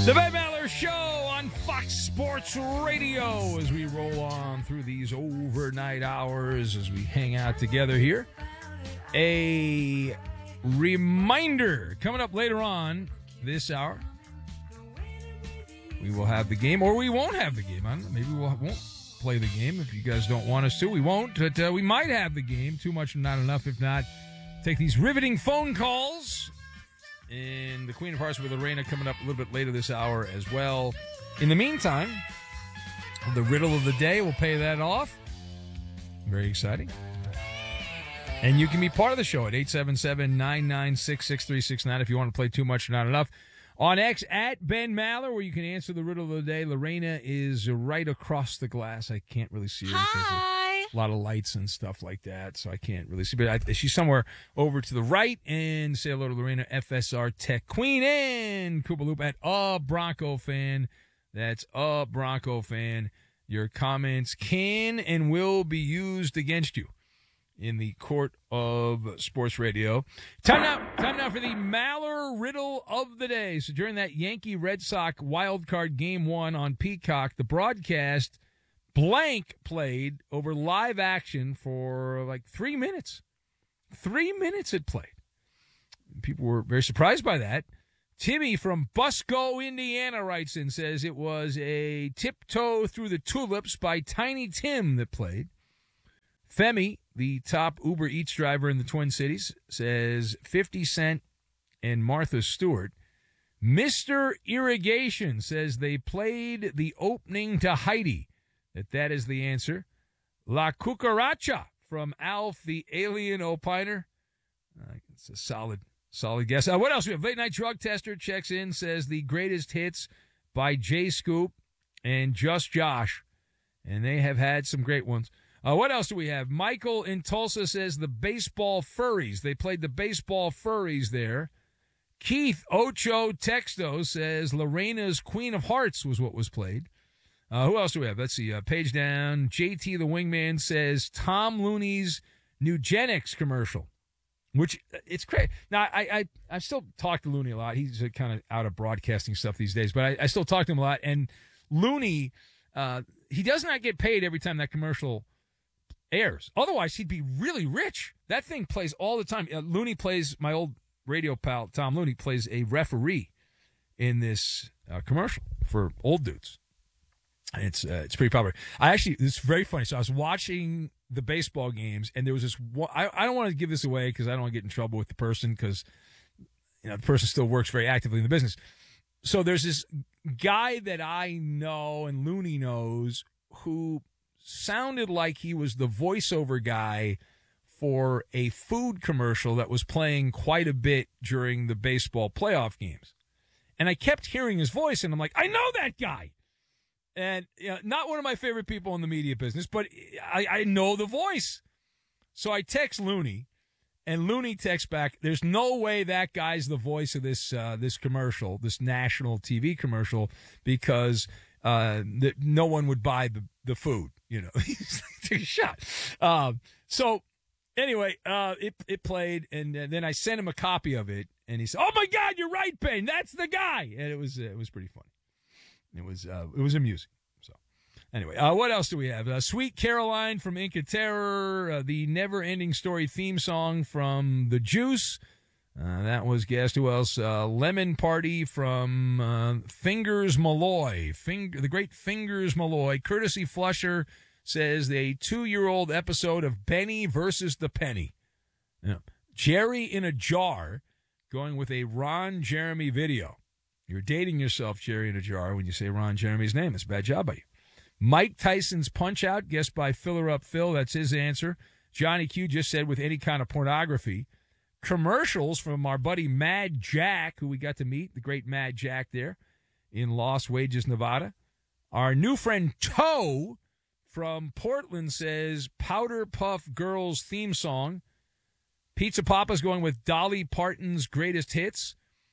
The Ben Maller Show on Fox Sports Radio as we roll on through these overnight hours as we hang out together here. A reminder coming up later on this hour. We will have the game, or we won't have the game. I don't know, maybe we won't play the game if you guys don't want us to. We won't, but we might have the game. Too much, not enough. If not, take these riveting phone calls. And the Queen of Hearts with Lorena coming up a little bit later this hour as well. In the meantime, the riddle of the day, we'll pay that off. Very exciting. And you can be part of the show at 877-996-6369 if you want to play Too Much or Not Enough. On X, at Ben Maller, where you can answer the riddle of the day. Lorena is right across the glass. I can't really see her. Hi. A lot of lights and stuff like that, so I can't really see. But she's somewhere over to the right. And say hello to Lorena, FSR Tech Queen, and Koopaloop at A Bronco Fan. That's A Bronco Fan. Your comments can and will be used against you in the court of sports radio. Time now for the Maller Riddle of the Day. So during that Yankee-Red Sox wild card Game 1 on Peacock, the broadcast blank played over live action for like 3 minutes. 3 minutes it played. People were very surprised by that. Timmy from Busco, Indiana writes in, says it was a Tiptoe Through the Tulips by Tiny Tim that played. Femi, the top Uber Eats driver in the Twin Cities, says 50 Cent and Martha Stewart. Mr. Irrigation says they played the opening to Heidi. That is the answer. La Cucaracha from Alf, the Alien Opiner. It's a solid guess. What else we have? Late Night Drug Tester checks in, says the greatest hits by J Scoop and Just Josh. And they have had some great ones. What else do we have? Michael in Tulsa says the Baseball Furries. They played the Baseball Furries there. Keith Ocho Texto says Lorena's Queen of Hearts was what was played. Who else do we have? Let's see. Page down. JT the Wingman says Tom Looney's Nugenics commercial, which it's crazy. Now, I still talk to Looney a lot. He's kind of out of broadcasting stuff these days, but I still talk to him a lot. And Looney, he does not get paid every time that commercial airs. Otherwise, he'd be really rich. That thing plays all the time. Looney plays, my old radio pal, Tom Looney, plays a referee in this commercial for old dudes. It's pretty popular. It's very funny. So I was watching the baseball games, and there was this one. I don't want to give this away because I don't want to get in trouble with the person because the person still works very actively in the business. So there's this guy that I know and Looney knows who sounded like he was the voiceover guy for a food commercial that was playing quite a bit during the baseball playoff games. And I kept hearing his voice, and I'm like, I know that guy. And not one of my favorite people in the media business, but I know the voice. So I text Looney, and Looney texts back, there's no way that guy's the voice of this commercial, this national TV commercial, because no one would buy the food. Take a shot. So anyway, it played, and then I sent him a copy of it, and he said, "Oh my God, you're right, Ben. That's the guy." And it was pretty funny. It was amusing. So anyway, what else do we have? Sweet Caroline from Inca Terror, the Never Ending Story theme song from The Juice. That was guessed. Who else? Lemon Party from Fingers Malloy. The great Fingers Malloy. Courtesy Flusher says a 2-year-old episode of Benny versus the Penny. Jerry in a Jar, going with a Ron Jeremy video. You're dating yourself, Jerry in a Jar, when you say Ron Jeremy's name. It's a bad job by you. Mike Tyson's Punch-Out, guessed by Filler Up Phil. That's his answer. Johnny Q just said with any kind of pornography. Commercials from our buddy Mad Jack, who we got to meet, the great Mad Jack there in Las Vegas, Nevada. Our new friend Toe from Portland says Powder Puff Girls theme song. Pizza Papa's going with Dolly Parton's greatest hits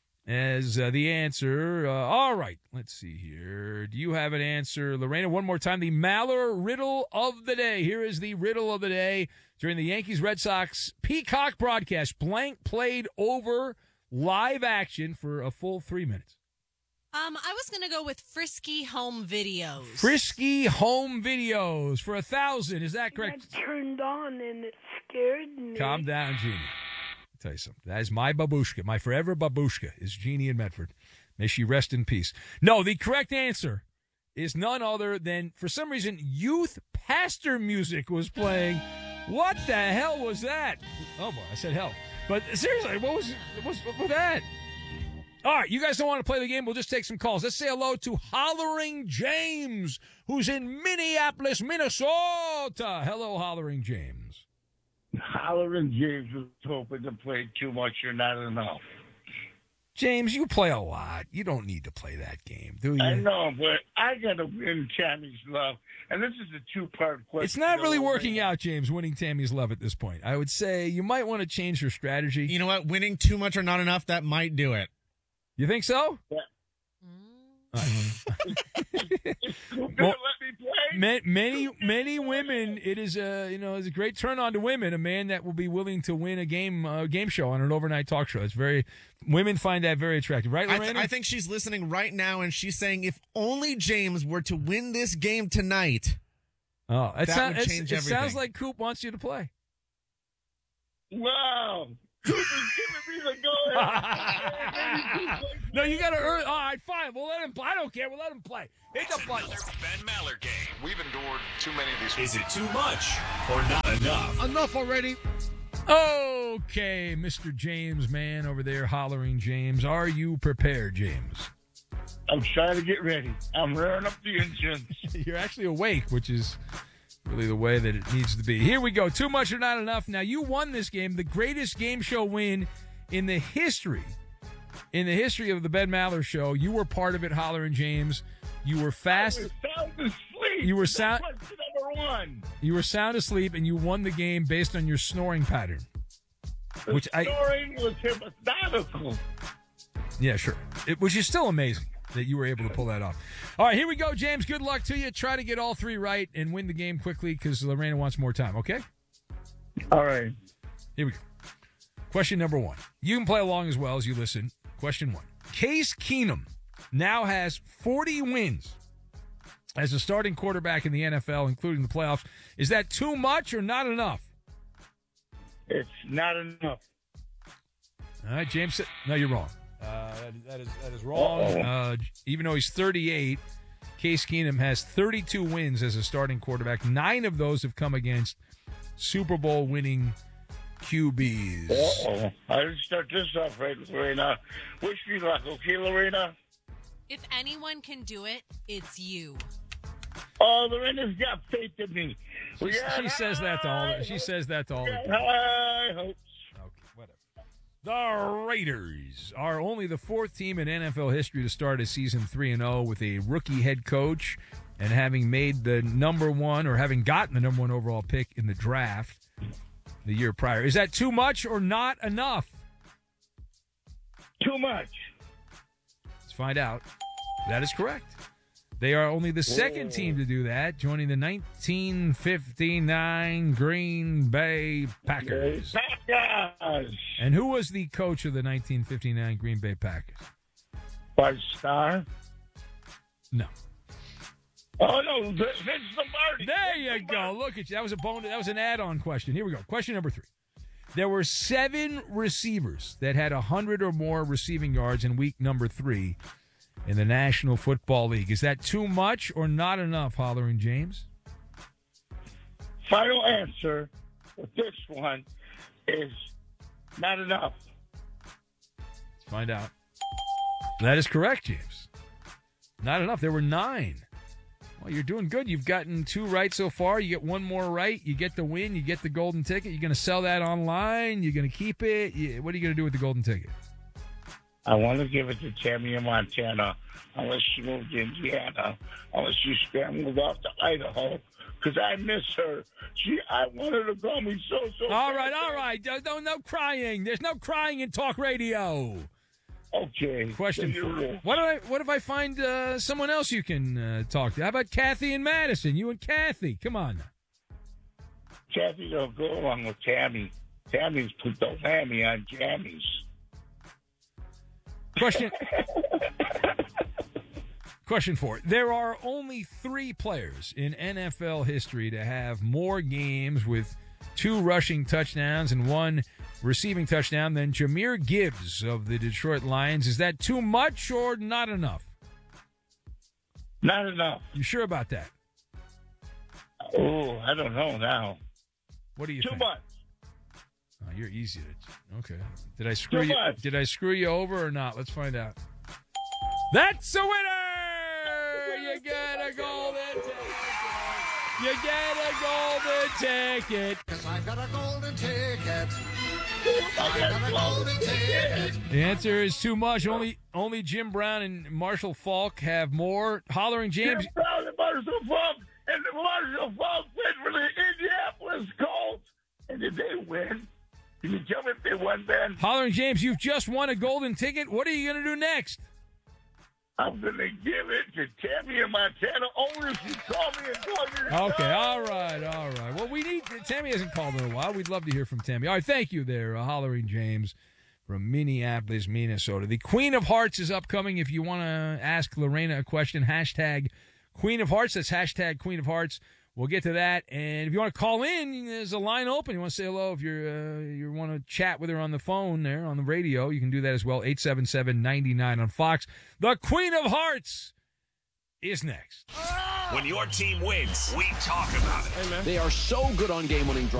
as the answer. All right, let's see here. Do you have an answer, Lorena? One more time, the Maller Riddle of the Day. Here is the Riddle of the Day. During the Yankees-Red Sox Peacock broadcast, blank played over live action for a full 3 minutes. I was going to go with Frisky Home Videos. Frisky Home Videos for 1,000. Is that correct? That turned on and it scared me. Calm down, Jeannie. I'll tell you something. That is my babushka. My forever babushka is Jeannie in Medford. May she rest in peace. No, the correct answer is none other than, for some reason, youth pastor music was playing. What the hell was that? Oh, boy, I said hell. But seriously, what was that? All right, you guys don't want to play the game. We'll just take some calls. Let's say hello to Hollering James, who's in Minneapolis, Minnesota. Hello, Hollering James. Hollering James was hoping to play too much or not enough. James, you play a lot. You don't need to play that game, do you? I know, but I got to win Tammy's love. And this is a two-part question. It's not really working out, James, winning Tammy's love at this point. I would say you might want to change your strategy. You know what? Winning too much or not enough, that might do it. You think so? Yeah. Well, let me play. many women. It is it's a great turn on to women. A man that will be willing to win a game show on an overnight talk show. It's women find that very attractive, right, Lorena? I think she's listening right now, and she's saying, if only James were to win this game tonight, that would change everything. It sounds like Coop wants you to play. Wow. Coop is giving me the go. No, you got to earn. All right, fine. We'll let him play. I don't care. We'll let him play. Hit the button. Ben Maller game. We've endured too many of these. Is it too much or not enough? enough already. Okay, Mr. James, man, over there, Hollering James. Are you prepared, James? I'm trying to get ready. I'm rearing up the engines. You're actually awake, which is really the way that it needs to be. Here we go. Too much or not enough. Now, you won this game, the greatest game show win in the history of the Ben Maller Show. You were part of it, Hollering James. You were fast. I was sound asleep. You were sound. Question number one. You were sound asleep, and you won the game based on your snoring pattern. The snoring was hypnotical. Yeah, sure. Which is still amazing that you were able to pull that off. All right, here we go, James. Good luck to you. Try to get all three right and win the game quickly because Lorena wants more time, okay? All right. Here we go. Question number one. You can play along as well as you listen. Question one. Case Keenum now has 40 wins as a starting quarterback in the NFL, including the playoffs. Is that too much or not enough? It's not enough. All right, James. No, you're wrong. That is wrong. Even though he's 38, Case Keenum has 32 wins as a starting quarterback. 9 of those have come against Super Bowl winning QBs. I didn't start this off right, Lorena. Wish me luck, okay, Lorena? If anyone can do it, it's you. Oh, Lorena's got faith in me. She says that to all. She says that to all. I hope. Okay, whatever. The Raiders are only the 4th team in NFL history to start a season 3-0 with a rookie head coach and having made the number 1 or having gotten the number 1 overall pick in the draft the year prior. Is that too much or not enough? Too much. Let's find out. That is correct. They are only the 2nd team to do that, joining the 1959 Green Bay Packers. Packers. And who was the coach of the 1959 Green Bay Packers? Bart Starr. No. Oh, no, Vince Lombardi. There you go. Look at you. That was That was an add-on question. Here we go. Question number 3. There were 7 receivers that had 100 or more receiving yards in week number 3 in the National Football League. Is that too much or not enough, Hollering James? Final answer with this one is not enough. Let's find out. That is correct, James. Not enough. There were 9. Well, you're doing good. You've gotten 2 right so far. You get 1 more right. You get the win. You get the golden ticket. You're going to sell that online. You're going to keep it. What are you going to do with the golden ticket? I want to give it to Tammy in Montana, unless she moved to Indiana, unless she scrambled off to Idaho, because I miss her. I want her to call me so. All right. No crying. There's no crying in talk radio. Okay. Question 4. What if I find someone else you can talk to? How about Kathy and Madison? You and Kathy. Come on. Kathy don't go along with Tammy. Tammy's put the whammy on jammies. Question Question 4. There are only 3 players in NFL history to have more games with 2 rushing touchdowns and 1 receiving touchdown than Jahmyr Gibbs of the Detroit Lions. Is that too much or not enough? Not enough. You sure about that? Oh, I don't know now. What do you Too think? much. Oh, you're easy to. Okay. Did I screw Too you? much. Did I screw you over or not? Let's find out. That's a winner! You get a golden ticket. You get a golden ticket. I've got a golden ticket. I've got a golden ticket. The answer is too much. Only Jim Brown and Marshall Faulk have more. Hollering James. Jim Brown and Marshall Faulk, and the Marshall Faulk played for the Indianapolis Colts. And did they win? Can you tell me if they won, Ben? Hollering James, you've just won a golden ticket. What are you going to do next? I'm going to give it to Tammy in Montana only if you call me and tell me. Okay, all right. Well, Tammy hasn't called in a while. We'd love to hear from Tammy. All right, thank you there, Hollering James from Minneapolis, Minnesota. The Queen of Hearts is upcoming. If you want to ask Lorena a question, hashtag Queen of Hearts. That's hashtag Queen of Hearts. We'll get to that. And if you want to call in, there's a line open. You want to say hello if you want to chat with her on the phone there on the radio, you can do that as well. 877-99 on Fox. The Queen of Hearts is next. When your team wins, we talk about it. They are so good on game-winning drives.